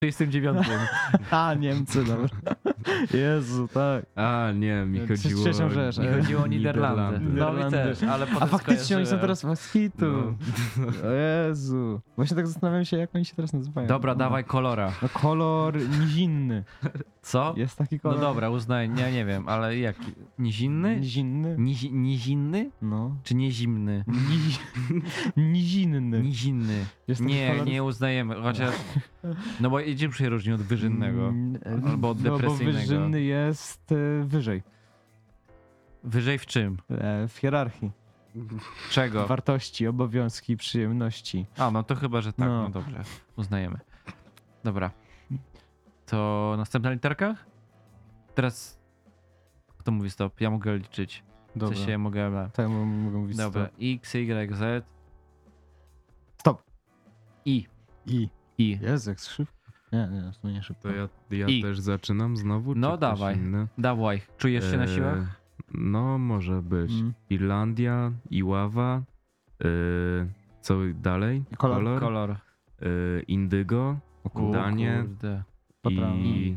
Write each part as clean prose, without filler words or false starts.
39. A, Niemcy, dobra. Jezu, tak. A, nie, mi chodziło Trzecią Rzesz, Mi chodziło o Niderlandy. No mi też, ale potem A faktycznie oni są skojarzyłem. teraz w hitu. No. O Jezu. Właśnie tak zastanawiam się, jak oni się teraz nazywają. Dobra, dawaj kolora. No kolor nizinny. Co? Jest taki No kolor. dobra, uznaję, nie wiem, ale jaki? Nizinny? Nizinny? Nizinny? No. Czy niezimny? Nizinny. Nizinny. Jest taki Nie, kolor- nie uznajemy, chociaż... No bo czym się różni od wyżynnego? Albo od No bo depresyjnego. wyżynny jest wyżej. Wyżej w czym? W hierarchii. Czego? Wartości, obowiązki, przyjemności. A, no to chyba, że tak, No. no dobrze, uznajemy. Dobra. To następna literka? Teraz... Kto mówi stop? Ja mogę liczyć. W Dobra. sensie mogę... Tak mogę mówić. Dobra, Stop. X, Y, Z, Stop. I. I. I. Jezu, jak szybko. Nie, to nie szybko. To ja I. też zaczynam znowu? No czy ktoś dawaj. inny? Dawaj, czujesz się na siłach? No, może być. Mm. Irlandia, Iława, co dalej? Kolor. Kolor. Indygo, Danie Kurde. Potrawa. i,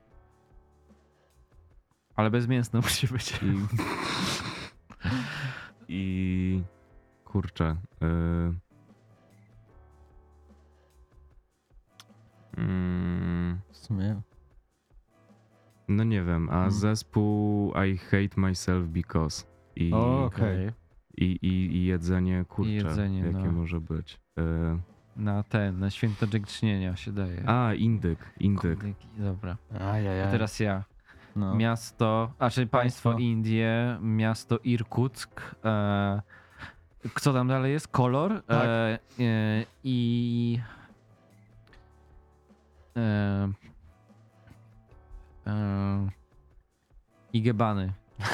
Ale bezmięsne musi być. i kurczę. W sumie. No nie wiem, a Mm. zespół I Hate Myself Because i, O, okej. i jedzenie, kurczę, jedzenie, jakie no. może być. Na święto dziękczynienia się daje. Indyk. Dobra. Ajajaj. A teraz ja. No. Miasto, czyli państwo Państwo. Indie, miasto Irkuck. Co tam dalej jest? Kolor. Tak. I... Igebany.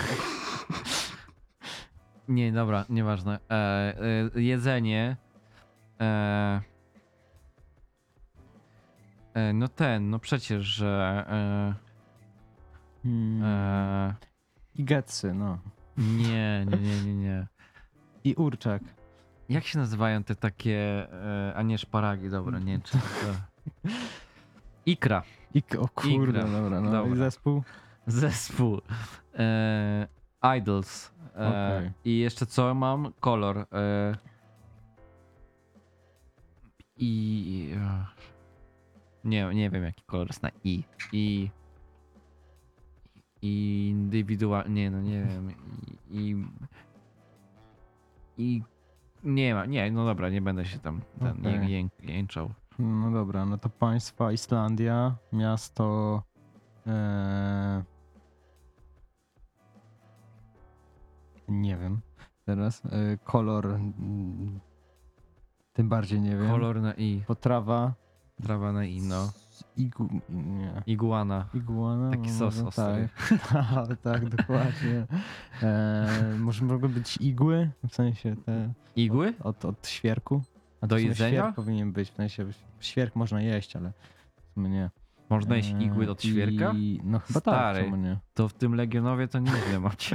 Nie, dobra, nieważne. Jedzenie. No przecież, że... I Getsy, no. Nie. I Urczak. Jak się nazywają te takie, a nie szparagi, dobra, nie wiem czy to... Ikra. O kurde, Ikra. dobra. No Dobra. i zespół. Zespół. Idols. Okej. I jeszcze co mam? Kolor. I... Nie wiem jaki kolor jest na I. Indywidualnie, nie wiem. Nie ma, no dobra, nie będę się tam Okej. jęczał. No dobra, no to państwa Islandia, miasto nie wiem teraz, kolor tym bardziej nie wiem. Kolor na I, Potrawa trawa na I, no. nie. Iguana. Iguana? Taki no sos może ostry. Tak, tak, dokładnie. Może mogą być igły, w sensie te Igły? od świerku. A Do w sumie jedzenia? Świerk powinien być, w sensie świerk można jeść, ale w sumie nie. Można jeść igły od świerka? No chyba Stary. tak, czemu nie? To w tym Legionowie to nieźle macie.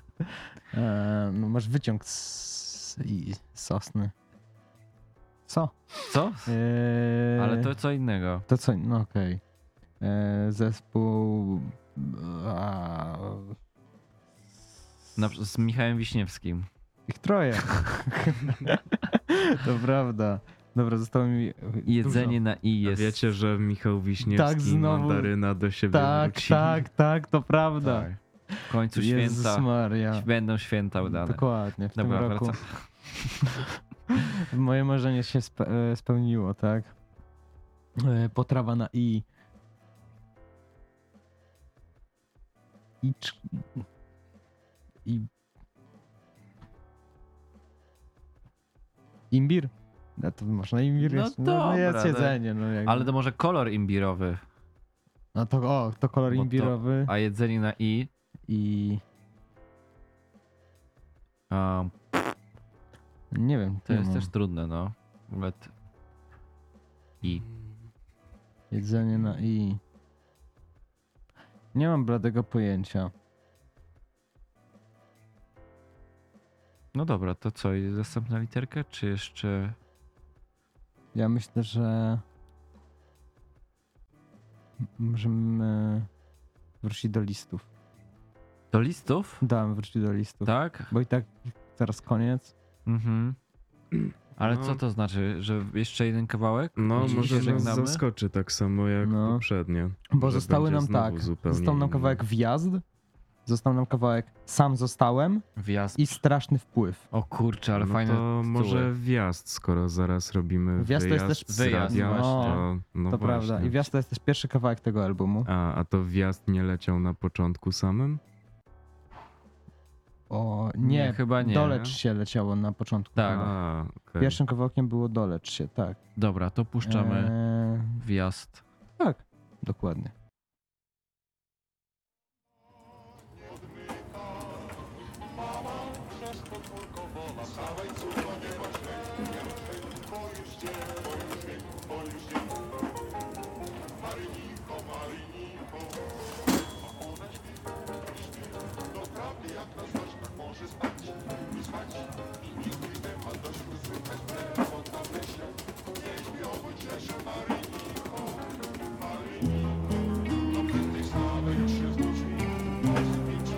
No masz wyciąg i sosny. Co? Co? Ale to co innego. To co? No okej. Zespół... Z Michałem Wiśniewskim. Ich troje. To prawda. Dobra, zostało mi Jedzenie na I A jest... wiecie, że Michał Wiśniewski Tak, i znowu. Mandaryna do siebie dużo. wrócili? Tak, to prawda. Tak. W końcu Jezus święta. Maria. Będą święta udane. Dokładnie, w Dobra, tym roku wracam. moje marzenie się spełniło, tak? Potrawa na I. Imbir? No to można imbir No jeść. dobra, jest no. jedzenie. No jakby. Ale to może kolor imbirowy, No to kolor Bo to- imbirowy a jedzenie na I... i... Um, Nie wiem. to nie jest mam. też trudne, no. Nawet I. Jedzenie na I. Nie mam bladego pojęcia. No dobra, to co? Jest następna literka, czy jeszcze... Ja myślę, że... Możemy wrócić do listów. Do listów? Dałem wrócić do listów. Tak? Bo i tak teraz koniec. Mhm. Ale No. co to znaczy, że jeszcze jeden kawałek? No, I może się nas żegnamy? zaskoczy tak samo jak No. poprzednie. Bo że zostały będzie nam znowu tak. zupełnie Został nam inny. kawałek wjazd. Został nam kawałek sam zostałem Wjazd. i straszny wpływ. O kurczę, ale no fajne to tytuły. może wjazd, skoro zaraz robimy Wjazd to jest wyjazd też- z Wyjazd, radia, właśnie. to, no To właśnie. prawda. I wjazd to jest też pierwszy kawałek tego albumu. A to wjazd nie leciał na początku samym? O, Nie, nie, chyba nie. Dolecz się leciało na początku. Tak. A, okej. Pierwszym kawałkiem było Dolecz się, tak. Dobra, to puszczamy wjazd. Tak, dokładnie. Mama przez podwórko wola, całej